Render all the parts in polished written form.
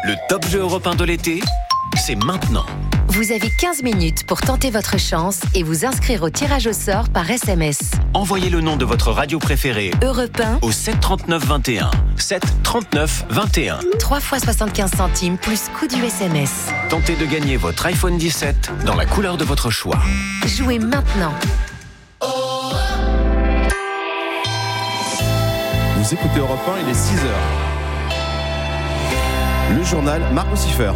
Le top jeu européen de l'été, c'est maintenant. Vous avez 15 minutes pour tenter votre chance et vous inscrire au tirage au sort par SMS. Envoyez le nom de votre radio préférée Europe 1 au 7 39 21. 7 39 21. 3 fois 75 centimes plus coût du SMS. Tentez de gagner votre iPhone 17 dans la couleur de votre choix. Jouez maintenant. Vous écoutez Europe 1, il est 6h. Le journal Marc Siffer.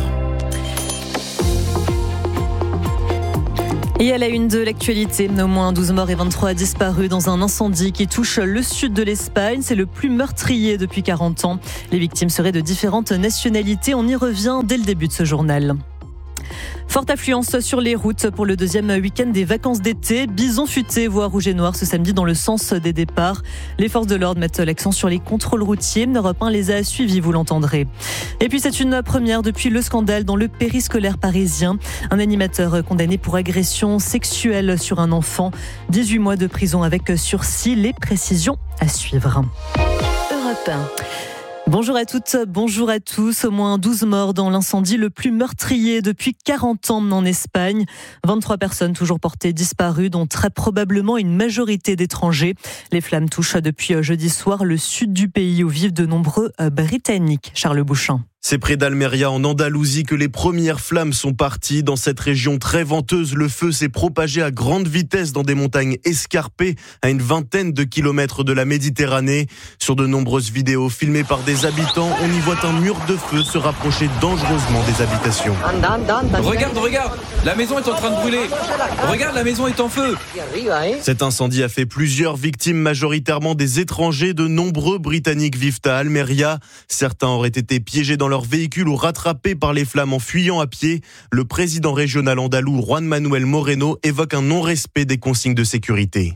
Et à la une de l'actualité, au moins 12 morts et 23 disparus dans un incendie qui touche le sud de l'Espagne. C'est le plus meurtrier depuis 40 ans. Les victimes seraient de différentes nationalités. On y revient dès le début de ce journal. Forte affluence sur les routes pour le deuxième week-end des vacances d'été. Bison futé voit rouge et noir ce samedi dans le sens des départs. Les forces de l'ordre mettent l'accent sur les contrôles routiers. Europe 1 les a suivis, vous l'entendrez. Et puis c'est une première depuis le scandale dans le périscolaire parisien. Un animateur condamné pour agression sexuelle sur un enfant. 18 mois de prison avec sursis. Les précisions à suivre. Europe 1. Bonjour à toutes, bonjour à tous. Au moins 12 morts dans l'incendie le plus meurtrier depuis 40 ans en Espagne. 23 personnes toujours portées disparues, dont très probablement une majorité d'étrangers. Les flammes touchent depuis jeudi soir le sud du pays où vivent de nombreux Britanniques. Charles Bouchin. C'est près d'Almeria, en Andalousie, que les premières flammes sont parties. Dans cette région très venteuse, le feu s'est propagé à grande vitesse dans des montagnes escarpées à une vingtaine de kilomètres de la Méditerranée. Sur de nombreuses vidéos filmées par des habitants, on y voit un mur de feu se rapprocher dangereusement des habitations. Regarde, la maison est en train de brûler. Regarde, la maison est en feu. Cet incendie a fait plusieurs victimes, majoritairement des étrangers. De nombreux Britanniques vivent à Almeria. Certains auraient été piégés dans leur véhicule ou rattrapés par les flammes en fuyant à pied. Le président régional andalou Juan Manuel Moreno évoque un non-respect des consignes de sécurité.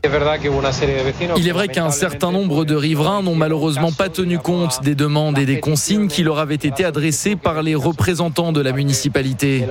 Il est vrai qu'un certain nombre de riverains n'ont malheureusement pas tenu compte des demandes et des consignes qui leur avaient été adressées par les représentants de la municipalité.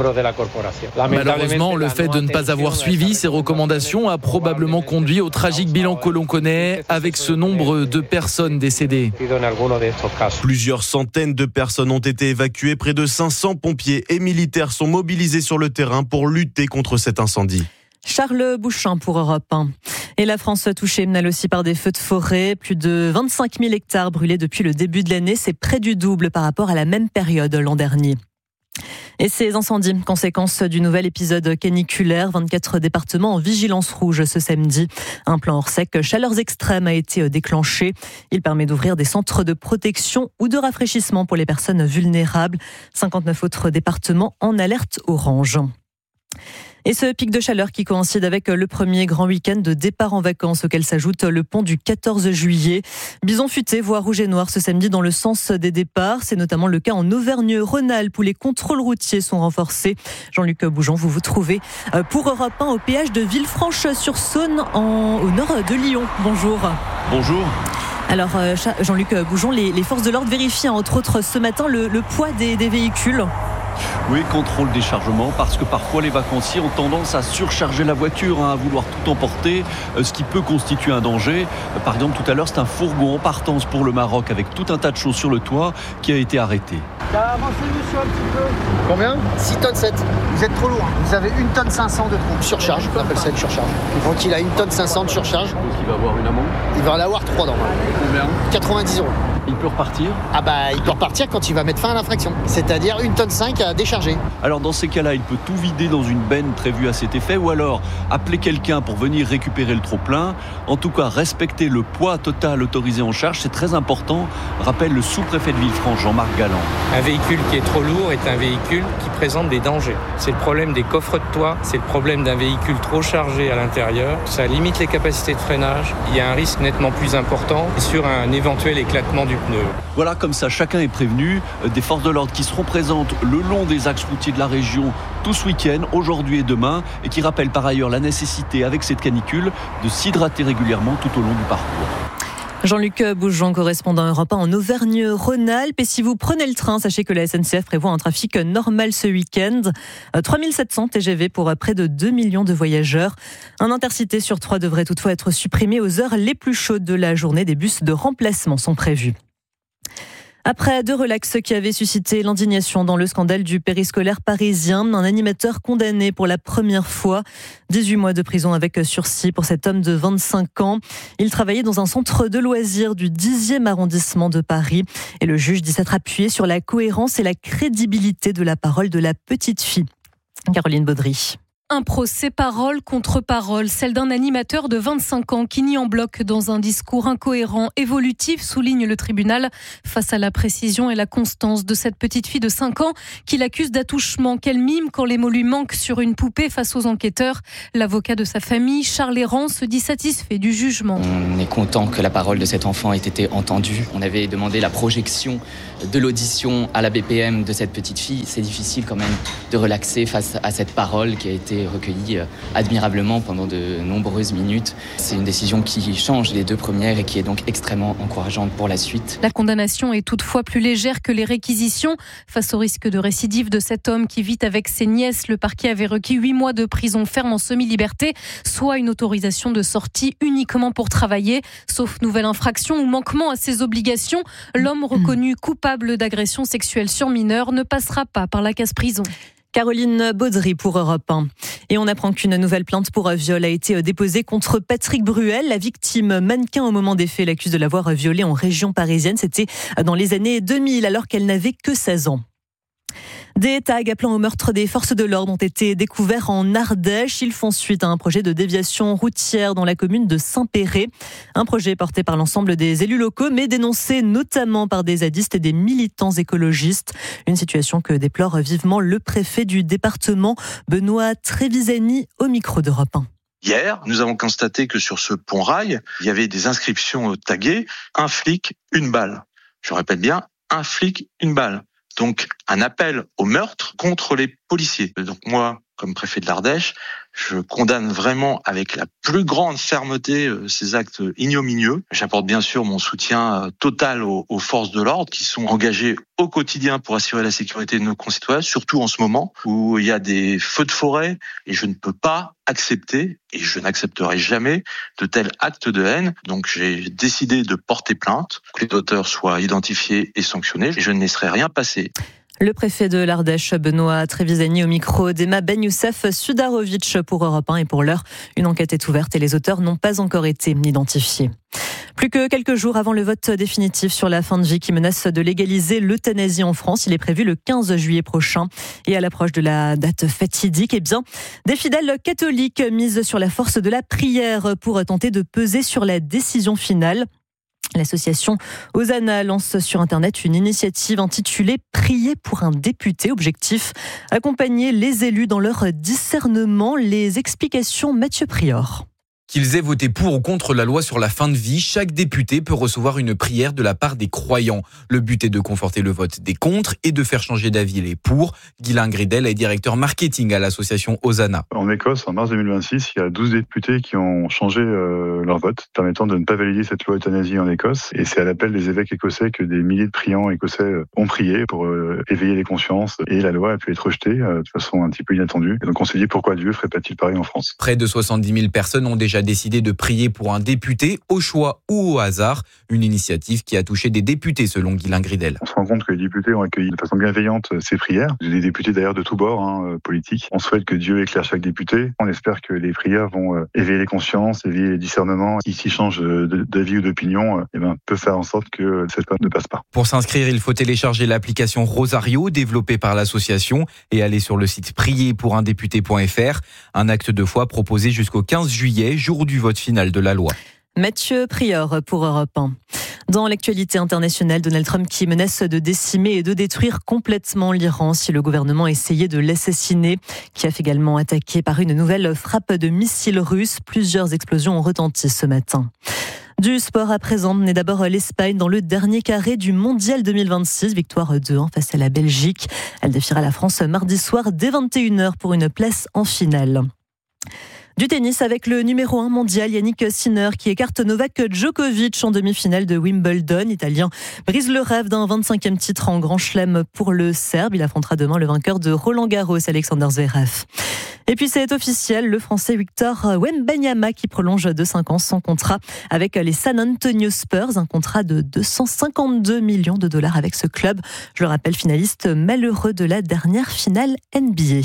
Malheureusement, le fait de ne pas avoir suivi ces recommandations a probablement conduit au tragique bilan que l'on connaît, avec ce nombre de personnes décédées. Plusieurs centaines de personnes ont été évacuées. Près de 500 pompiers et militaires sont mobilisés sur le terrain pour lutter contre cet incendie. Charles Bouchin pour Europe 1. Et la France touchée, elle aussi, par des feux de forêt. Plus de 25 000 hectares brûlés depuis le début de l'année. C'est près du double par rapport à la même période l'an dernier. Et ces incendies, conséquence du nouvel épisode caniculaire, 24 départements en vigilance rouge ce samedi. Un plan hors sec chaleurs extrêmes a été déclenché. Il permet d'ouvrir des centres de protection ou de rafraîchissement pour les personnes vulnérables. 59 autres départements en alerte orange. Et ce pic de chaleur qui coïncide avec le premier grand week-end de départ en vacances auquel s'ajoute le pont du 14 juillet. Bison futé voit rouge et noir ce samedi dans le sens des départs. C'est notamment le cas en Auvergne-Rhône-Alpes où les contrôles routiers sont renforcés. Jean-Luc Boujon, vous vous trouvez pour Europe 1 au péage de Villefranche-sur-Saône au nord de Lyon. Bonjour. Bonjour. Alors Jean-Luc Boujon, les forces de l'ordre vérifient entre autres ce matin le poids des véhicules. Oui, contrôle déchargement, parce que parfois les vacanciers ont tendance à surcharger la voiture, à vouloir tout emporter, ce qui peut constituer un danger. Par exemple, tout à l'heure, c'est un fourgon en partance pour le Maroc avec tout un tas de choses sur le toit qui a été arrêté. Avancez monsieur un petit peu. Combien ? 6 tonnes 7. Vous êtes trop lourd. Vous avez 1 tonne 500 de trop. Surcharge, on appelle ça une surcharge. Donc il a 1 tonne 500 de surcharge. Donc il va avoir une amende. Il va en avoir 3 normalement. Combien ? 90 €. Il peut repartir ? Il peut repartir quand il va mettre fin à l'infraction. C'est-à-dire 1 tonne 5 à décharger. Alors dans ces cas-là, il peut tout vider dans une benne prévue à cet effet ou alors appeler quelqu'un pour venir récupérer le trop-plein. En tout cas, respecter le poids total autorisé en charge, c'est très important, rappelle le sous-préfet de Villefranche, Jean-Marc Galland. Un véhicule qui est trop lourd est un véhicule qui présente des dangers. C'est le problème des coffres de toit, c'est le problème d'un véhicule trop chargé à l'intérieur. Ça limite les capacités de freinage. Il y a un risque nettement plus important sur un éventuel éclatement du pneu. Voilà, comme ça, chacun est prévenu. Des forces de l'ordre qui seront présentes le long des axes routiers de la région tout ce week-end, aujourd'hui et demain, et qui rappellent par ailleurs la nécessité, avec cette canicule, de s'hydrater régulièrement tout au long du parcours. Jean-Luc Boujon, correspondant Europe 1 en Auvergne-Rhône-Alpes. Et si vous prenez le train, sachez que la SNCF prévoit un trafic normal ce week-end. 3700 TGV pour près de 2 millions de voyageurs. Un intercité sur 3 devrait toutefois être supprimé aux heures les plus chaudes de la journée. Des bus de remplacement sont prévus. Après 2 relax qui avaient suscité l'indignation dans le scandale du périscolaire parisien, un animateur condamné pour la première fois. 18 mois de prison avec sursis pour cet homme de 25 ans. Il travaillait dans un centre de loisirs du 10e arrondissement de Paris. Et le juge dit s'être appuyé sur la cohérence et la crédibilité de la parole de la petite fille. Caroline Baudry. Un procès parole contre parole, celle d'un animateur de 25 ans qui nie en bloc dans un discours incohérent, évolutif, souligne le tribunal, face à la précision et la constance de cette petite fille de 5 ans qui l'accuse d'attouchement, qu'elle mime quand les mots lui manquent sur une poupée face aux enquêteurs. L'avocat de sa famille, Charles Errand, se dit satisfait du jugement. On est content que la parole de cet enfant ait été entendue. On avait demandé la projection de l'audition à la BPM de cette petite fille. C'est difficile quand même de relaxer face à cette parole qui a été recueillie admirablement pendant de nombreuses minutes. C'est une décision qui change les 2 premières et qui est donc extrêmement encourageante pour la suite. La condamnation est toutefois plus légère que les réquisitions. Face au risque de récidive de cet homme qui vit avec ses nièces, le parquet avait requis 8 mois de prison ferme en semi-liberté, soit une autorisation de sortie uniquement pour travailler. Sauf nouvelle infraction ou manquement à ses obligations, l'homme reconnu coupable d'agression sexuelle sur mineur ne passera pas par la case prison. Caroline Baudry pour Europe 1. Et on apprend qu'une nouvelle plainte pour viol a été déposée contre Patrick Bruel. La victime, mannequin au moment des faits, l'accuse de l'avoir violée en région parisienne. C'était dans les années 2000, alors qu'elle n'avait que 16 ans. Des tags appelant au meurtre des forces de l'ordre ont été découverts en Ardèche. Ils font suite à un projet de déviation routière dans la commune de Saint-Péret. Un projet porté par l'ensemble des élus locaux, mais dénoncé notamment par des zadistes et des militants écologistes. Une situation que déplore vivement le préfet du département, Benoît Trevisani, au micro d'Europe 1. Hier, nous avons constaté que sur ce pont-rail, il y avait des inscriptions taguées « Un flic, une balle ». Je répète bien, « Un flic, une balle ». Donc, un appel au meurtre contre les policiers. Donc moi, comme préfet de l'Ardèche, je condamne vraiment avec la plus grande fermeté ces actes ignominieux. J'apporte bien sûr mon soutien total aux forces de l'ordre qui sont engagées au quotidien pour assurer la sécurité de nos concitoyens, surtout en ce moment où il y a des feux de forêt et je ne peux pas accepter et je n'accepterai jamais de tels actes de haine. Donc j'ai décidé de porter plainte, que les auteurs soient identifiés et sanctionnés et je ne laisserai rien passer. Le préfet de l'Ardèche, Benoît Trevisani, au micro d'Emma Ben Youssef Sudarovic pour Europe 1. Et pour l'heure, une enquête est ouverte et les auteurs n'ont pas encore été identifiés. Plus que quelques jours avant le vote définitif sur la fin de vie qui menace de légaliser l'euthanasie en France, il est prévu le 15 juillet prochain. Et à l'approche de la date fatidique, des fidèles catholiques misent sur la force de la prière pour tenter de peser sur la décision finale. L'association Hosanna lance sur Internet une initiative intitulée « Prier pour un député ». Objectif, accompagner les élus dans leur discernement. Les explications, Mathieu Prior. Qu'ils aient voté pour ou contre la loi sur la fin de vie, chaque député peut recevoir une prière de la part des croyants. Le but est de conforter le vote des contre et de faire changer d'avis les pour. Guylain Gridel est directeur marketing à l'association Hosanna. En Écosse, en mars 2026, il y a 12 députés qui ont changé leur vote, permettant de ne pas valider cette loi euthanasie en Écosse. Et c'est à l'appel des évêques écossais que des milliers de priants écossais ont prié pour éveiller les consciences. Et la loi a pu être rejetée de façon un petit peu inattendue. Et donc on s'est dit, pourquoi Dieu ferait pas-il pareil en France ? Près de 70 000 personnes ont déjà décidé de prier pour un député, au choix ou au hasard. Une initiative qui a touché des députés, selon Guylain Gridel. On se rend compte que les députés ont accueilli de façon bienveillante ces prières. Des députés d'ailleurs de tous bords politiques. On souhaite que Dieu éclaire chaque député. On espère que les prières vont éveiller les consciences, éveiller les discernements. Qui s'y changent d'avis ou d'opinion, peut faire en sorte que cette loi ne passe pas. Pour s'inscrire, il faut télécharger l'application Rosario, développée par l'association, et aller sur le site prierpourundéputé.fr. Un acte de foi proposé jusqu'au 15 juillet, jour du vote final de la loi. Mathieu Prior pour Europe 1. Dans l'actualité internationale, Donald Trump qui menace de décimer et de détruire complètement l'Iran si le gouvernement essayait de l'assassiner. Kiev également attaqué par une nouvelle frappe de missiles russes. Plusieurs explosions ont retenti ce matin. Du sport à présent, et d'abord l'Espagne dans le dernier carré du Mondial 2026. Victoire 2-1 face à la Belgique. Elle défiera la France mardi soir dès 21h pour une place en finale. Du tennis avec le numéro 1 mondial Yannick Sinner qui écarte Novak Djokovic en demi-finale de Wimbledon. L'Italien brise le rêve d'un 25e titre en Grand Chelem pour le Serbe. Il affrontera demain le vainqueur de Roland Garros, Alexander Zverev. Et puis c'est officiel, le Français Victor Wembanyama qui prolonge de 5 ans son contrat avec les San Antonio Spurs, un contrat de 252 millions de dollars avec ce club. Je le rappelle, finaliste malheureux de la dernière finale NBA.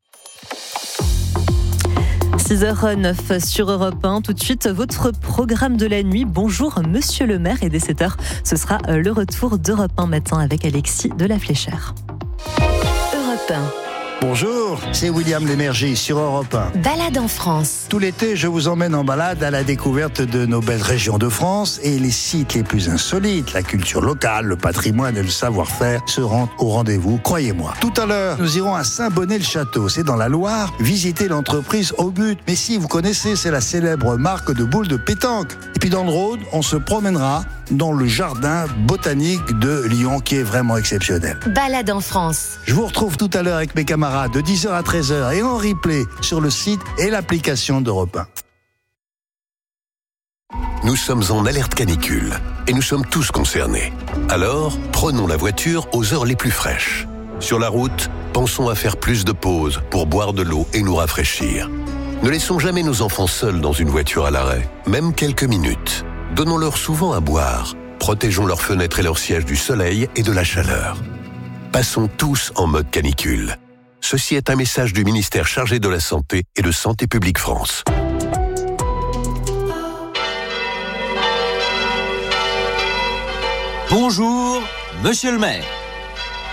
6h09 sur Europe 1. Tout de suite, votre programme de la nuit. Bonjour, monsieur le maire. Et dès 7h, ce sera le retour d'Europe 1 matin avec Alexis de la Fléchère. Europe 1. Bonjour, c'est William Lémergie sur Europe 1. Balade en France. Tout l'été, je vous emmène en balade à la découverte de nos belles régions de France et les sites les plus insolites. La culture locale, le patrimoine et le savoir-faire seront au rendez-vous, croyez-moi. Tout à l'heure, nous irons à Saint-Bonnet-le-Château, c'est dans la Loire, visiter l'entreprise Au But. Mais si, vous connaissez, c'est la célèbre marque de boules de pétanque. Et puis dans le Rhône, on se promènera dans le jardin botanique de Lyon qui est vraiment exceptionnel. Balade en France. Je vous retrouve tout à l'heure avec mes camarades de 10h à 13h et en replay sur le site et l'application d'Europe 1. Nous sommes en alerte canicule et nous sommes tous concernés. Alors, prenons la voiture aux heures les plus fraîches. Sur la route, pensons à faire plus de pauses pour boire de l'eau et nous rafraîchir. Ne laissons jamais nos enfants seuls dans une voiture à l'arrêt, même quelques minutes. Donnons-leur souvent à boire. Protégeons leurs fenêtres et leurs sièges du soleil et de la chaleur. Passons tous en mode canicule. Ceci est un message du ministère chargé de la Santé et de Santé publique France. Bonjour, monsieur le maire.